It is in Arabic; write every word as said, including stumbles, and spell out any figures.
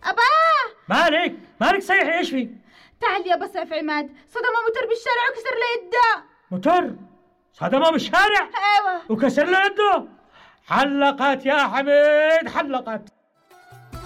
أباه مالك مالك صيحي، ايش في؟ تعال يا بس يا عماد، صدمه موتور بالشارع وكسر له يده. موتور صدمه بالشارع؟ ايوه وكسر له يده. حلقت يا حميد حلقت.